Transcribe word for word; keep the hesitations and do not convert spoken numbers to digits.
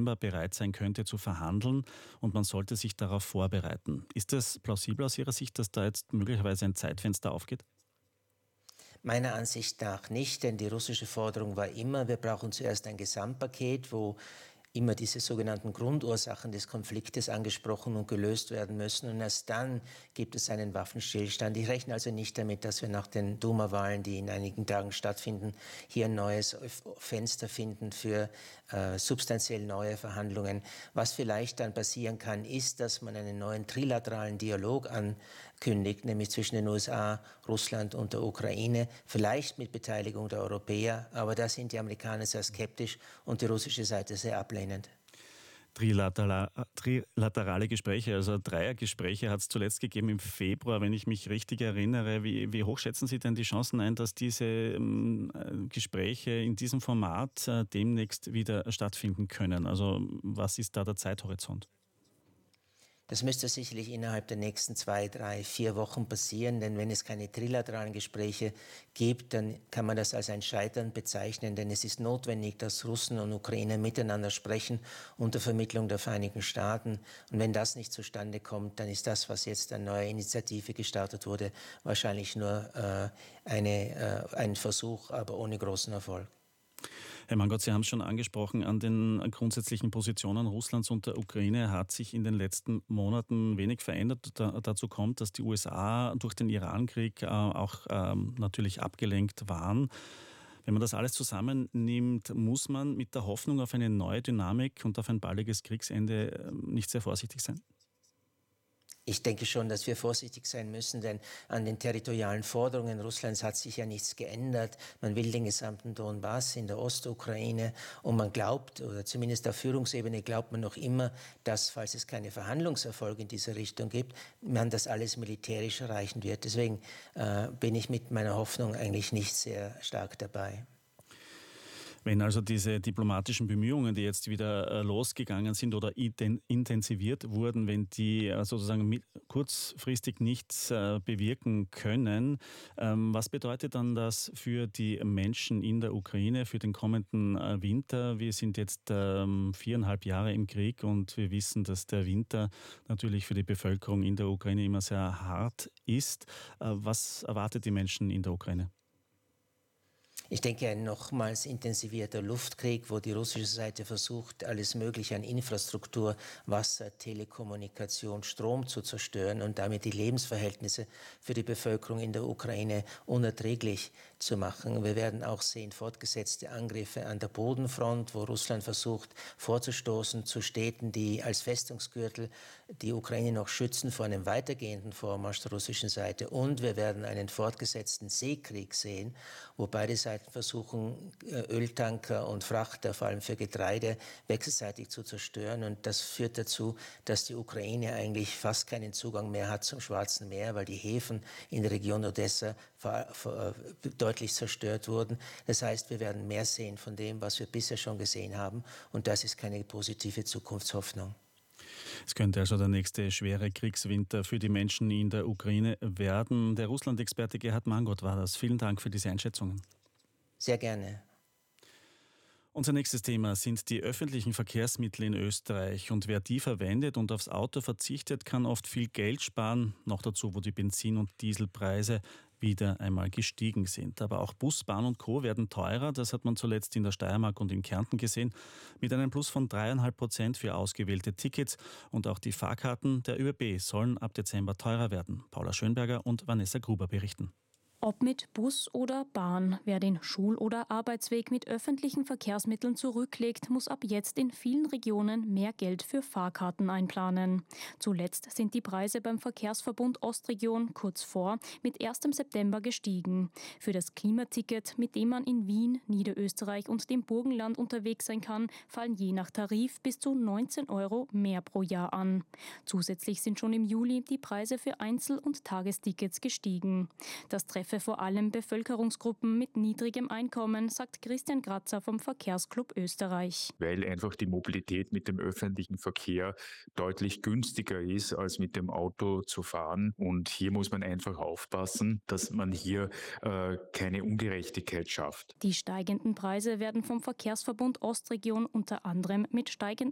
September bereit sein könnte zu verhandeln und man sollte sich darauf vorbereiten. Ist das plausibel aus Ihrer Sicht, dass da jetzt möglicherweise ein Zeitfenster aufgeht? Meiner Ansicht nach nicht, denn die russische Forderung war immer, wir brauchen zuerst ein Gesamtpaket, wo immer diese sogenannten Grundursachen des Konfliktes angesprochen und gelöst werden müssen. Und erst dann gibt es einen Waffenstillstand. Ich rechne also nicht damit, dass wir nach den Duma-Wahlen, die in einigen Tagen stattfinden, hier ein neues Fenster finden für äh, substanziell neue Verhandlungen. Was vielleicht dann passieren kann, ist, dass man einen neuen trilateralen Dialog ankündigt, nämlich zwischen den U S A, Russland und der Ukraine, vielleicht mit Beteiligung der Europäer. Aber da sind die Amerikaner sehr skeptisch und die russische Seite sehr ablehnend. Trilaterale Gespräche, also Dreiergespräche hat es zuletzt gegeben im Februar, wenn ich mich richtig erinnere. Wie, wie hoch schätzen Sie denn die Chancen ein, dass diese ähm, Gespräche in diesem Format äh, demnächst wieder stattfinden können? Also was ist da der Zeithorizont? Das müsste sicherlich innerhalb der nächsten zwei, drei, vier Wochen passieren, denn wenn es keine trilateralen Gespräche gibt, dann kann man das als ein Scheitern bezeichnen, denn es ist notwendig, dass Russen und Ukrainer miteinander sprechen unter Vermittlung der Vereinigten Staaten. Und wenn das nicht zustande kommt, dann ist das, was jetzt eine neue Initiative gestartet wurde, wahrscheinlich nur äh, eine, äh, ein Versuch, aber ohne großen Erfolg. Herr Mangott, Sie haben es schon angesprochen, an den grundsätzlichen Positionen Russlands und der Ukraine hat sich in den letzten Monaten wenig verändert. Da, dazu kommt, dass die U S A durch den Irankrieg äh, auch ähm, natürlich abgelenkt waren. Wenn man das alles zusammennimmt, muss man mit der Hoffnung auf eine neue Dynamik und auf ein baldiges Kriegsende äh, nicht sehr vorsichtig sein? Ich denke schon, dass wir vorsichtig sein müssen, denn an den territorialen Forderungen Russlands hat sich ja nichts geändert. Man will den gesamten Donbass in der Ostukraine und man glaubt, oder zumindest auf Führungsebene glaubt man noch immer, dass, falls es keine Verhandlungserfolge in dieser Richtung gibt, man das alles militärisch erreichen wird. Deswegen äh, bin ich mit meiner Hoffnung eigentlich nicht sehr stark dabei. Wenn also diese diplomatischen Bemühungen, die jetzt wieder losgegangen sind oder intensiviert wurden, wenn die sozusagen kurzfristig nichts bewirken können, was bedeutet dann das für die Menschen in der Ukraine, für den kommenden Winter? Wir sind jetzt viereinhalb Jahre im Krieg und wir wissen, dass der Winter natürlich für die Bevölkerung in der Ukraine immer sehr hart ist. Was erwartet die Menschen in der Ukraine? Ich denke, ein nochmals intensivierter Luftkrieg, wo die russische Seite versucht, alles Mögliche an Infrastruktur, Wasser, Telekommunikation, Strom zu zerstören und damit die Lebensverhältnisse für die Bevölkerung in der Ukraine unerträglich zu machen. Wir werden auch sehen fortgesetzte Angriffe an der Bodenfront, wo Russland versucht vorzustoßen zu Städten, die als Festungsgürtel die Ukraine noch schützen vor einem weitergehenden Vormarsch der russischen Seite. Und wir werden einen fortgesetzten Seekrieg sehen, wo beide Seiten versuchen, Öltanker und Frachter, vor allem für Getreide, wechselseitig zu zerstören. Und das führt dazu, dass die Ukraine eigentlich fast keinen Zugang mehr hat zum Schwarzen Meer, weil die Häfen in der Region Odessa deutlich zerstört wurden. Das heißt, wir werden mehr sehen von dem, was wir bisher schon gesehen haben. Und das ist keine positive Zukunftshoffnung. Es könnte also der nächste schwere Kriegswinter für die Menschen in der Ukraine werden. Der Russland-Experte Gerhard Mangott war das. Vielen Dank für diese Einschätzungen. Sehr gerne. Unser nächstes Thema sind die öffentlichen Verkehrsmittel in Österreich. Und wer die verwendet und aufs Auto verzichtet, kann oft viel Geld sparen. Noch dazu, wo die Benzin- und Dieselpreise wieder einmal gestiegen sind. Aber auch Bus, Bahn und Co. werden teurer. Das hat man zuletzt in der Steiermark und in Kärnten gesehen. Mit einem Plus von dreieinhalb Prozent für ausgewählte Tickets. Und auch die Fahrkarten der ÖBB sollen ab Dezember teurer werden. Paula Schönberger und Vanessa Gruber berichten. Ob mit Bus oder Bahn, wer den Schul- oder Arbeitsweg mit öffentlichen Verkehrsmitteln zurücklegt, muss ab jetzt in vielen Regionen mehr Geld für Fahrkarten einplanen. Zuletzt sind die Preise beim Verkehrsverbund Ostregion kurz vor mit erstem September gestiegen. Für das Klimaticket, mit dem man in Wien, Niederösterreich und dem Burgenland unterwegs sein kann, fallen je nach Tarif bis zu neunzehn Euro mehr pro Jahr an. Zusätzlich sind schon im Juli die Preise für Einzel- und Tagestickets gestiegen. Das treffe vor allem Bevölkerungsgruppen mit niedrigem Einkommen, sagt Christian Grazer vom Verkehrsclub Österreich. Weil einfach die Mobilität mit dem öffentlichen Verkehr deutlich günstiger ist, als mit dem Auto zu fahren. Und hier muss man einfach aufpassen, dass man hier äh, keine Ungerechtigkeit schafft. Die steigenden Preise werden vom Verkehrsverbund Ostregion unter anderem mit steigenden